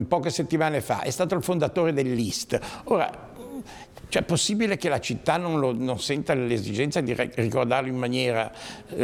poche settimane fa, è stato il fondatore dell'Ist. Ora, cioè, è possibile che la città non senta l'esigenza di ricordarlo in maniera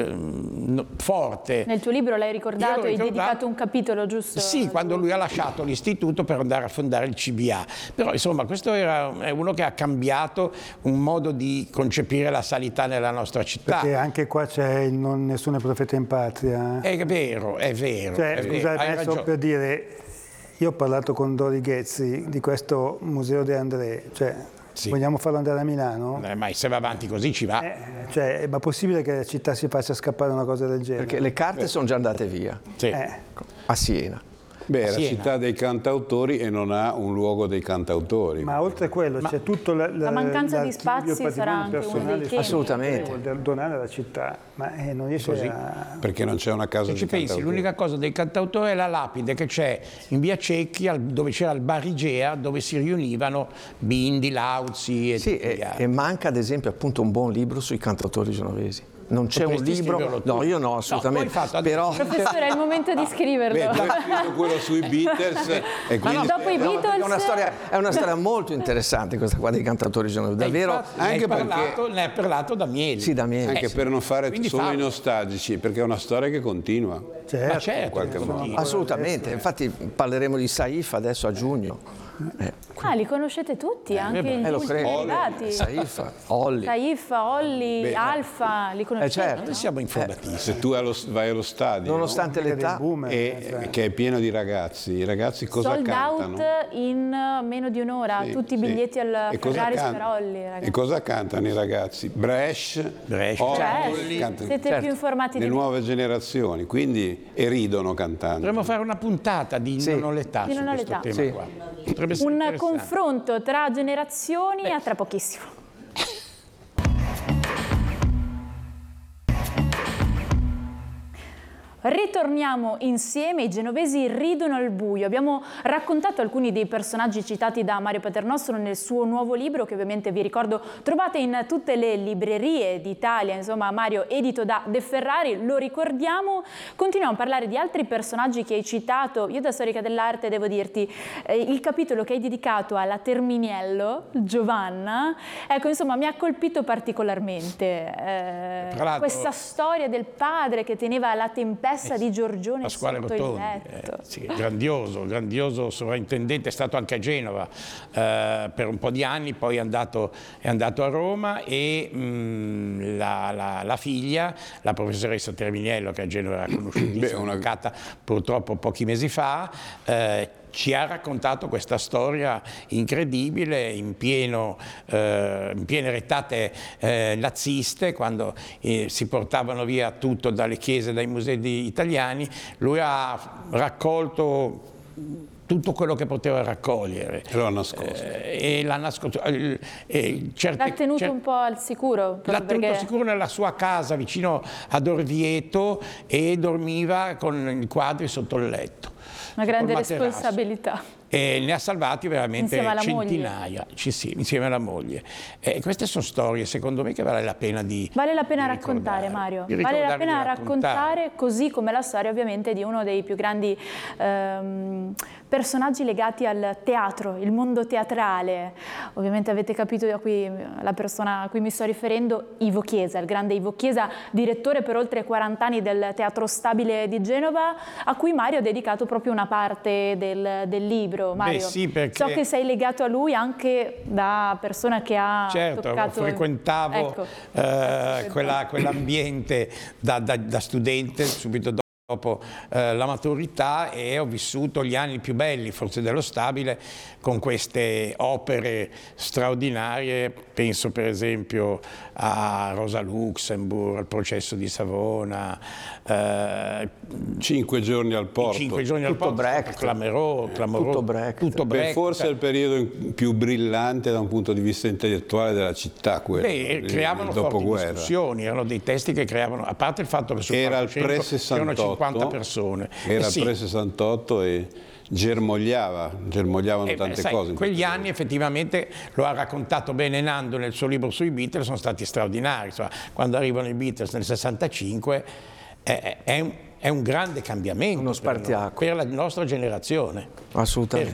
forte? Nel tuo libro l'hai ricordato e hai dedicato un capitolo, giusto? Sì, quando lui ha lasciato l'istituto per andare a fondare il CBA. Però insomma questo è uno che ha cambiato un modo di concepire la sanità nella nostra città. Perché anche qua c'è il non nessuno è profeta in patria. È vero, è vero. Cioè, scusate, adesso per dire, io ho parlato con Dori Ghezzi di questo Museo De André, cioè, sì. Vogliamo farlo andare a Milano? Ma se va avanti così ci va. Cioè, ma è possibile che la città si faccia scappare una cosa del genere? Perché le carte sono già andate via. Sì. A Siena. Beh, è la città dei cantautori e non ha un luogo dei cantautori. Ma oltre a quello c'è tutto la mancanza di spazi sarà anche uno dei temi. Assolutamente. Vuol donare alla città, ma non riesce a... Perché non c'è una casa Se di ci pensi, l'unica cosa dei cantautori è la lapide che c'è in via Cecchi, dove c'era il bar Igea, dove si riunivano Bindi, Lauzi e sì, e manca ad esempio appunto un buon libro sui cantautori genovesi. Non c'è un libro, no, io no, assolutamente. No, però... Professore, è il momento di scriverlo. Beh, tu hai scritto quello sui Beatles e quindi... dopo i Beatles... È una storia molto interessante questa qua dei cantautori genovesi, davvero. Infatti, anche ne ha parlato da Mieli. Sì, da Mieli. Anche per non fare solo i nostalgici, perché è una storia che continua. Certo, ma certo, in qualche modo. Assolutamente, infatti parleremo di Saif adesso a giugno. Li conoscete tutti, anche gli ultimi arrivati. Saif, Olli, Alfa, li conoscete? Certo. Noi siamo informatissimi. Se tu vai allo stadio, nonostante l'età, che è pieno di ragazzi, i ragazzi cosa Sold cantano? out in meno di un'ora, tutti i biglietti al Ferrari Sperolli. E cosa cantano i ragazzi? Bresh, Olli, siete più informati le di me. nuove generazioni, quindi ridono cantando. Dovremmo fare una puntata di non ho l'età su questo tema qua. Un confronto tra generazioni a tra pochissimo. Ritorniamo insieme, i genovesi ridono al buio. Abbiamo raccontato alcuni dei personaggi citati da Mario Paternostro nel suo nuovo libro, che ovviamente vi ricordo trovate in tutte le librerie d'Italia, insomma Mario, edito da De Ferrari, lo ricordiamo. Continuiamo a parlare di altri personaggi che hai citato. Io da storica dell'arte devo dirti, il capitolo che hai dedicato alla Terminiello, Giovanna, ecco insomma mi ha colpito particolarmente. Questa storia del padre che teneva la tempesta di Giorgione Pasquale sotto Rotondi, il letto. sì, grandioso sovrintendente, è stato anche a Genova per un po' di anni, poi è andato a Roma e la figlia, la professoressa Terminiello, che a Genova era conosciutissima, mancata purtroppo pochi mesi fa, ci ha raccontato questa storia incredibile in piene rettate naziste, quando si portavano via tutto dalle chiese, dai musei italiani. Lui ha raccolto tutto quello che poteva raccogliere. E lo ha nascosto. L'ha nascosto. L'ha tenuto un po' al sicuro. L'ha tenuto al sicuro nella sua casa vicino ad Orvieto e dormiva con i quadri sotto il letto. Una grande responsabilità. E ne ha salvati veramente centinaia, moglie. Insieme alla moglie. Queste sono storie, secondo me, che vale la pena raccontare, Mario. Vale la pena raccontare, così come la storia ovviamente di uno dei più grandi personaggi legati al teatro, il mondo teatrale. Ovviamente avete capito da qui la persona a cui mi sto riferendo, Ivo Chiesa, il grande Ivo Chiesa, direttore per oltre 40 anni del Teatro Stabile di Genova, a cui Mario ha dedicato proprio una parte del libro. Mario, sì, perché... so che sei legato a lui anche da persona che ha toccato... frequentavo quell'ambiente da studente subito dopo la maturità, e ho vissuto gli anni più belli forse dello Stabile con queste opere straordinarie. Penso per esempio a Rosa Luxemburg, al processo di Savona, 5 giorni al porto, 5 giorni al porto, clamoroso, tutto Brecht. Forse è il periodo più brillante da un punto di vista intellettuale della città, creavano forti discussioni, erano dei testi che creavano, a parte il fatto che sul era il pre-68, erano 50 persone. Era il pre-68 e germogliavano tante cose. In quegli anni effettivamente, lo ha raccontato bene Nando nel suo libro sui Beatles, sono stati straordinari. Insomma, quando arrivano i Beatles nel 65 è un grande cambiamento, uno spartiacque per la nostra generazione. Assolutamente.